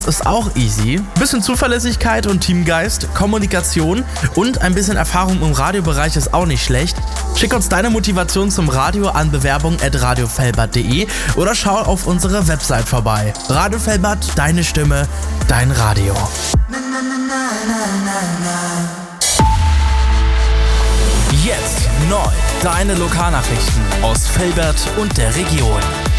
Ist auch easy. Bisschen Zuverlässigkeit und Teamgeist, Kommunikation und ein bisschen Erfahrung im Radiobereich ist auch nicht schlecht. Schick uns deine Motivation zum Radio an bewerbung@radiofelbert.de oder schau auf unsere Website vorbei. Radio Felbert, deine Stimme, dein Radio. Jetzt neu, deine Lokalnachrichten aus Velbert und der Region.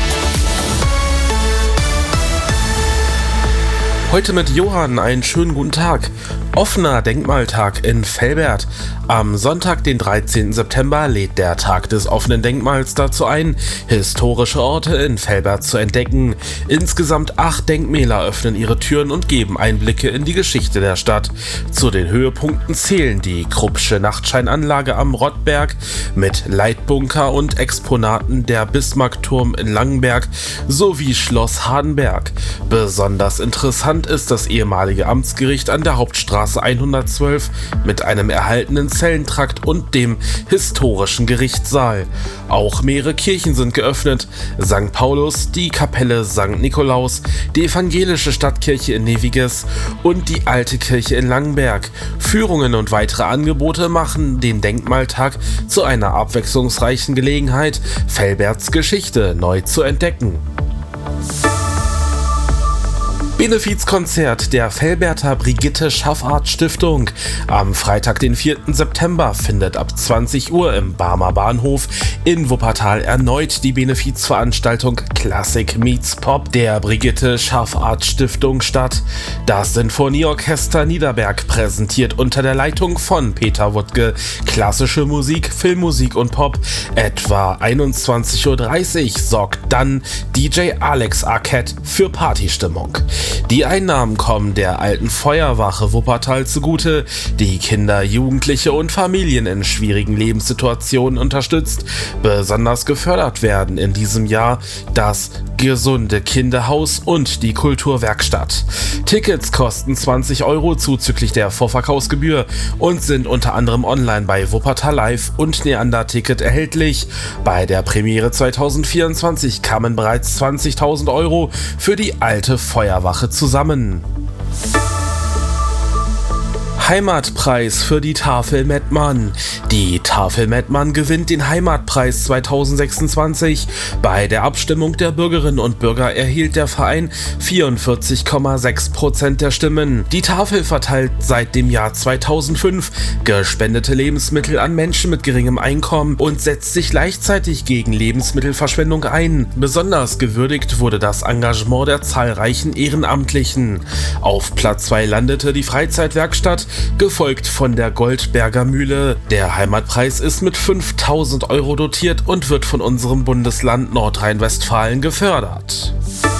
Heute mit Johann, einen schönen guten Tag. Offener Denkmaltag in Velbert. Am Sonntag, den 13. September, lädt der Tag des offenen Denkmals dazu ein, historische Orte in Velbert zu entdecken. Insgesamt 8 Denkmäler öffnen ihre Türen und geben Einblicke in die Geschichte der Stadt. Zu den Höhepunkten zählen die Kruppsche Nachtscheinanlage am Rottberg mit Leitbunker und Exponaten, der Bismarckturm in Langenberg sowie Schloss Hardenberg. Besonders interessant ist das ehemalige Amtsgericht an der Hauptstraße 112 mit einem erhaltenen Zellentrakt und dem historischen Gerichtssaal. Auch mehrere Kirchen sind geöffnet: St. Paulus, die Kapelle St. Nikolaus, die evangelische Stadtkirche in Neviges und die alte Kirche in Langenberg. Führungen und weitere Angebote machen den Denkmaltag zu einer abwechslungsreichen Gelegenheit, Velberts Geschichte neu zu entdecken. Benefizkonzert der Velberter Brigitte Schaffart Stiftung. Am Freitag, den 4. September, findet ab 20 Uhr im Barmer Bahnhof in Wuppertal erneut die Benefizveranstaltung Classic Meets Pop der Brigitte Schaffart Stiftung statt. Das Sinfonieorchester Niederberg präsentiert unter der Leitung von Peter Wuttke klassische Musik, Filmmusik und Pop. Etwa 21:30 Uhr sorgt dann DJ Alex Arquette für Partystimmung. Die Einnahmen kommen der Alten Feuerwache Wuppertal zugute, die Kinder, Jugendliche und Familien in schwierigen Lebenssituationen unterstützt. Besonders gefördert werden in diesem Jahr das Gesunde Kinderhaus und die Kulturwerkstatt. Tickets kosten 20 € zuzüglich der Vorverkaufsgebühr und sind unter anderem online bei Wuppertal Live und Neander Ticket erhältlich. Bei der Premiere 2024 kamen bereits 20.000 € für die Alte Feuerwache zusammen. Heimatpreis für die Tafel Mettmann. Die Tafel Mettmann gewinnt den Heimatpreis 2026. Bei der Abstimmung der Bürgerinnen und Bürger erhielt der Verein 44,6% der Stimmen. Die Tafel verteilt seit dem Jahr 2005 gespendete Lebensmittel an Menschen mit geringem Einkommen und setzt sich gleichzeitig gegen Lebensmittelverschwendung ein. Besonders gewürdigt wurde das Engagement der zahlreichen Ehrenamtlichen. Auf Platz 2 landete die Freizeitwerkstatt, gefolgt von der Goldberger Mühle. Der Heimatpreis ist mit 5.000 € dotiert und wird von unserem Bundesland Nordrhein-Westfalen gefördert.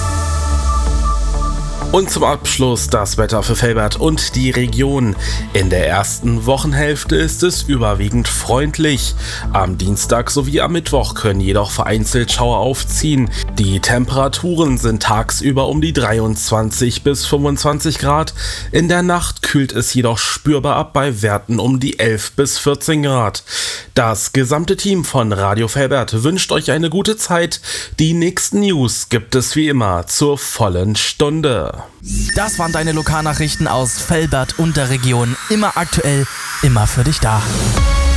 Und zum Abschluss das Wetter für Velbert und die Region. In der ersten Wochenhälfte ist es überwiegend freundlich. Am Dienstag sowie am Mittwoch können jedoch vereinzelt Schauer aufziehen. Die Temperaturen sind tagsüber um die 23 bis 25 Grad. In der Nacht kühlt es jedoch spürbar ab bei Werten um die 11 bis 14 Grad. Das gesamte Team von Radio Velbert wünscht euch eine gute Zeit. Die nächsten News gibt es wie immer zur vollen Stunde. Das waren deine Lokalnachrichten aus Velbert und der Region. Immer aktuell, immer für dich da.